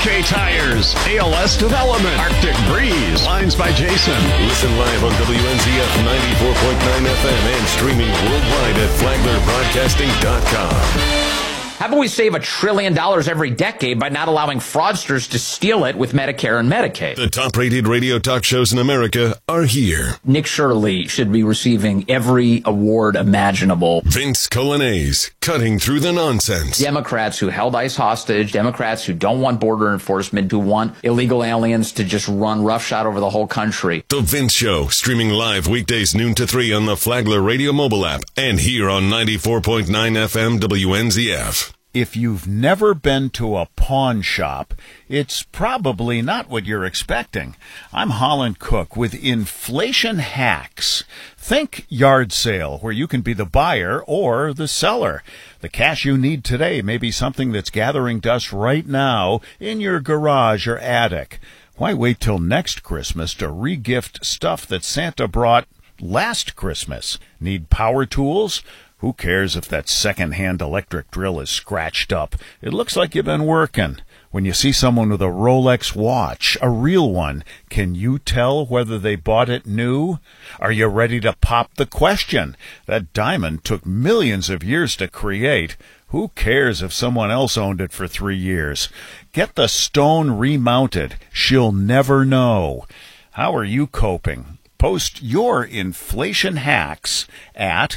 OK Tires, ALS Development, Arctic Breeze, Lines by Jason. Listen live on WNZF 94.9 FM and streaming worldwide at FlaglerBroadcasting.com. How about we save $1 trillion every decade by not allowing fraudsters to steal it with Medicare and Medicaid? The top-rated radio talk shows in America are here. Nick Shirley should be receiving every award imaginable. Vince Colanese, cutting through the nonsense. Democrats who held ICE hostage, Democrats who don't want border enforcement, who want illegal aliens to just run roughshod over the whole country. The Vince Show, streaming live weekdays noon to 3 on the Flagler Radio mobile app and here on 94.9 FM WNZF. If you've never been to a pawn shop, it's probably not what you're expecting. I'm Holland Cook with Inflation Hacks. Think yard sale, where you can be the buyer or the seller. The cash you need today may be something that's gathering dust right now in your garage or attic. Why wait till next Christmas to re-gift stuff that Santa brought last Christmas? Need power tools? Who cares if that second-hand electric drill is scratched up? It looks like you've been working. When you see someone with a Rolex watch, a real one, can you tell whether they bought it new? Are you ready to pop the question? That diamond took millions of years to create. Who cares if someone else owned it for 3 years? Get the stone remounted. She'll never know. How are you coping? Post your inflation hacks at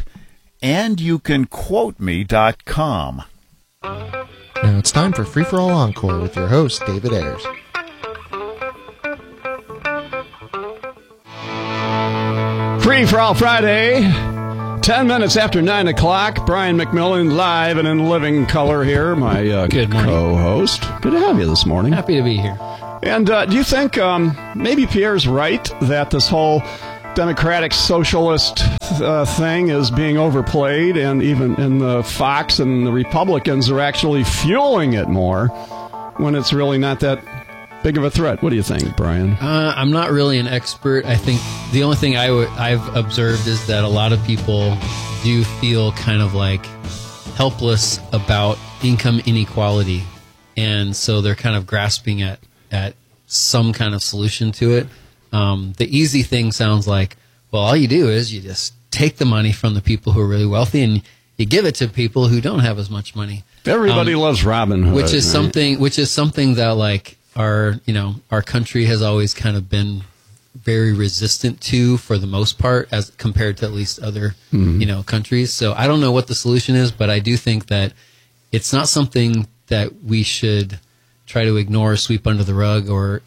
andyoucanquoteme.com. Now it's time for Free For All Encore with your host, David Ayers. Free for All Friday, 10 minutes after 9 o'clock. Brian McMillan live and in living color here, my Good morning. Co-host. Good to have you this morning. Happy to be here. And do you think maybe Pierre's right that this whole Democratic socialist thing is being overplayed, and even in the Fox and the Republicans are actually fueling it more when it's really not that big of a threat? What do you think, Brian? I'm not really an expert. I think the only thing I've observed is that a lot of people do feel kind of like helpless about income inequality, and so they're kind of grasping at some kind of solution to it. The easy thing sounds like, well, all you do is you just take the money from the people who are really wealthy and you give it to people who don't have as much money. Everybody loves Robin Hood, which is something that like our country has always kind of been very resistant to, for the most part, as compared to at least other countries. So I don't know what the solution is, but I do think that it's not something that we should try to ignore or sweep under the rug, or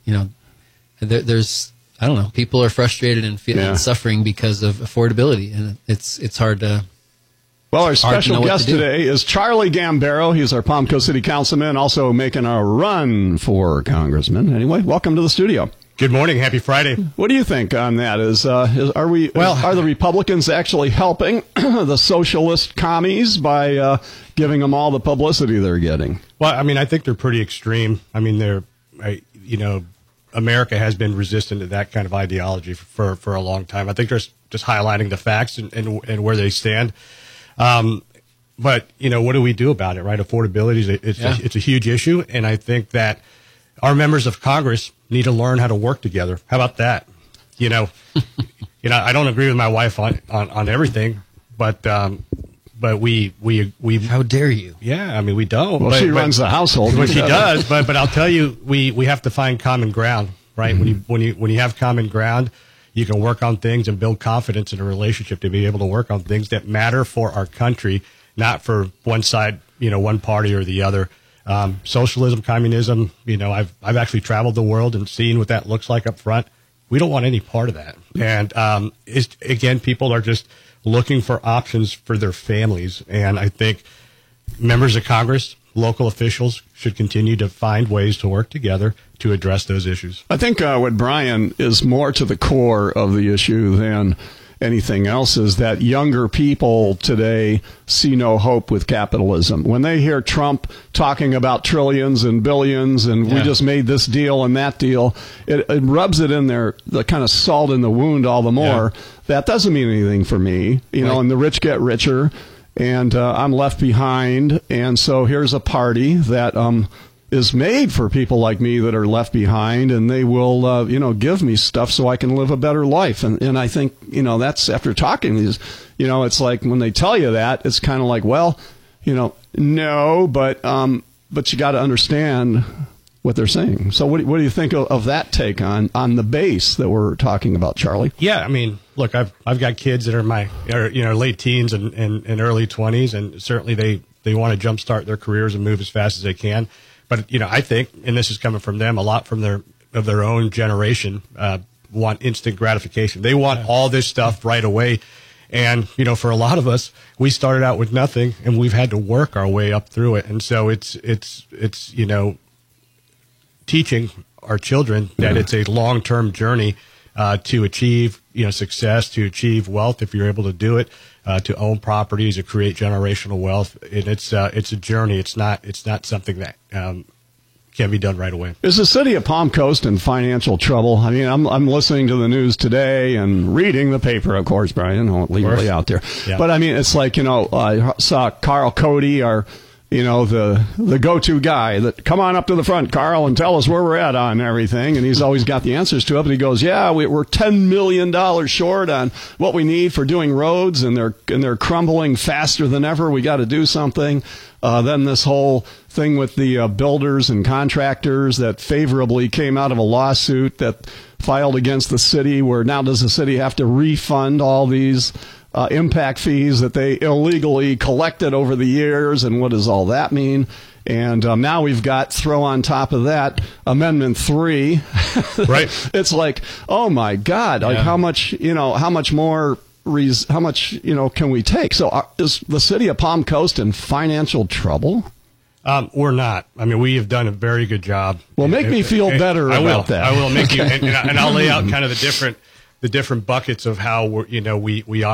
there's, I don't know, people are frustrated and feeling suffering because of affordability, and it's hard to. Well, our special guest today is Charlie Gambaro. He's our Palmco City Councilman, also making a run for congressman. Anyway, welcome to the studio. Good morning. Happy Friday. What do you think on that? Are the Republicans actually helping the socialist commies by giving them all the publicity they're getting? Well, I mean, I think they're pretty extreme. I mean, America has been resistant to that kind of ideology for a long time. I think they're just highlighting the facts and where they stand. But what do we do about it, right? Affordability it's a huge issue, and I think that our members of Congress need to learn how to work together. How about that? I don't agree with my wife on everything, but we how dare you? Yeah, I mean, we don't. Well, she runs the household. Well, she does, but I'll tell you, we have to find common ground, right? Mm-hmm. When you have common ground, you can work on things and build confidence in a relationship to be able to work on things that matter for our country, not for one side, one party or the other. Socialism, communism, I've actually traveled the world and seen what that looks like up front. We don't want any part of that. And again, people are just looking for options for their families. And I think members of Congress, local officials should continue to find ways to work together to address those issues. I think what Brian is more to the core of the issue than anything else is that younger people today see no hope with capitalism. When they hear Trump talking about trillions and billions and we just made this deal and that deal, it rubs it in there, the kind of salt in the wound all the more. Yeah. That doesn't mean anything for me, and the rich get richer and I'm left behind. And so here's a party that is made for people like me that are left behind, and they will, give me stuff so I can live a better life. And I think, that's after talking to these, it's like when they tell you that, it's kind of like, well, no, but you got to understand what they're saying. So what do you think of that take on the base that we're talking about, Charlie? Yeah, I mean, look, I've got kids that are late teens and early 20s, and certainly they want to jumpstart their careers and move as fast as they can. But I think, and this is coming from them, a lot from their own generation, want instant gratification. They want all this stuff right away. And, for a lot of us, we started out with nothing, and we've had to work our way up through it. And so it's teaching our children that it's a long-term journey to achieve, success, to achieve wealth if you're able to do it, to own properties, to create generational wealth. And it's a journey. It's not something that can be done right away. Is the city of Palm Coast in financial trouble? I mean, I'm listening to the news today and reading the paper, of course, Brian, legally out there. Yeah. But I mean, it's like, I saw Carl Cody, our the go-to guy that, come on up to the front, Carl, and tell us where we're at on everything. And he's always got the answers to it. But he goes, yeah, we're $10 million short on what we need for doing roads, and they're crumbling faster than ever. We got to do something. Then this whole thing with the builders and contractors that favorably came out of a lawsuit that filed against the city, where now does the city have to refund all these impact fees that they illegally collected over the years, and what does all that mean? And now we've got, throw on top of that, Amendment 3. Right. It's like, oh my God, like how much more, how much, can we take? So is the city of Palm Coast in financial trouble? We're not. I mean, we have done a very good job. Well, make me feel better about that. I will make you, and I'll lay out kind of the different buckets of how we